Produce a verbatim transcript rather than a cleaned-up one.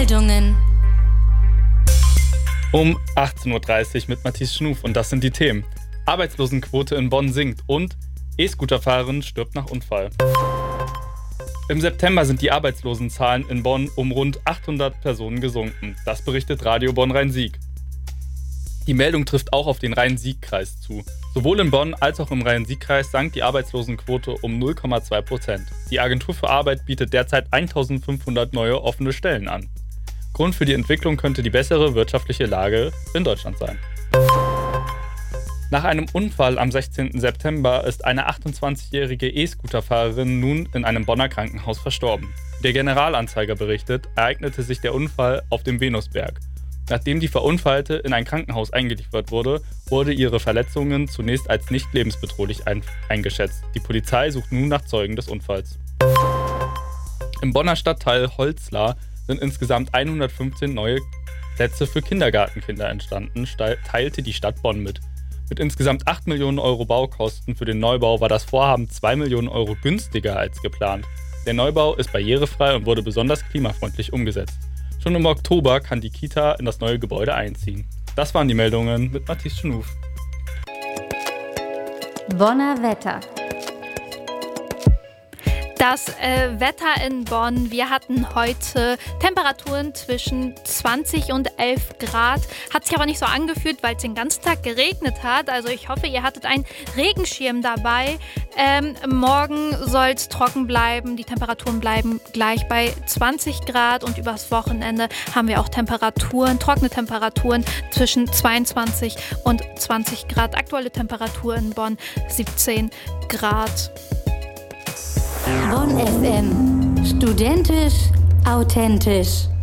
Meldungen. Um achtzehn Uhr dreißig mit Matthias Schnuf und das sind die Themen. Arbeitslosenquote in Bonn sinkt und E-Scooterfahrerin stirbt nach Unfall. Im September sind die Arbeitslosenzahlen in Bonn um rund achthundert Personen gesunken. Das berichtet Radio Bonn Rhein-Sieg. Die Meldung trifft auch auf den Rhein-Sieg-Kreis zu. Sowohl in Bonn als auch im Rhein-Sieg-Kreis sank die Arbeitslosenquote um null Komma zwei Prozent. Die Agentur für Arbeit bietet derzeit eintausendfünfhundert neue offene Stellen an. Grund für die Entwicklung könnte die bessere wirtschaftliche Lage in Deutschland sein. Nach einem Unfall am sechzehnten September ist eine achtundzwanzigjährige E-Scooterfahrerin nun in einem Bonner Krankenhaus verstorben. Der Generalanzeiger berichtet, ereignete sich der Unfall auf dem Venusberg. Nachdem die Verunfallte in ein Krankenhaus eingeliefert wurde, wurde ihre Verletzungen zunächst als nicht lebensbedrohlich ein- eingeschätzt. Die Polizei sucht nun nach Zeugen des Unfalls. Im Bonner Stadtteil Holzlar sind insgesamt hundertfünfzehn neue Plätze für Kindergartenkinder entstanden, teilte die Stadt Bonn mit. Mit insgesamt acht Millionen Euro Baukosten für den Neubau war das Vorhaben zwei Millionen Euro günstiger als geplant. Der Neubau ist barrierefrei und wurde besonders klimafreundlich umgesetzt. Schon im Oktober kann die Kita in das neue Gebäude einziehen. Das waren die Meldungen mit Matthias Schnuf. Bonner Wetter. Das äh, Wetter in Bonn, wir hatten heute Temperaturen zwischen zwanzig und elf Grad. Hat sich aber nicht so angefühlt, weil es den ganzen Tag geregnet hat. Also ich hoffe, ihr hattet einen Regenschirm dabei. Ähm, morgen soll es trocken bleiben. Die Temperaturen bleiben gleich bei zwanzig Grad. Und übers Wochenende haben wir auch Temperaturen, trockene Temperaturen zwischen zweiundzwanzig und zwanzig Grad. Aktuelle Temperatur in Bonn siebzehn Grad. Bonn F M. Studentisch, authentisch.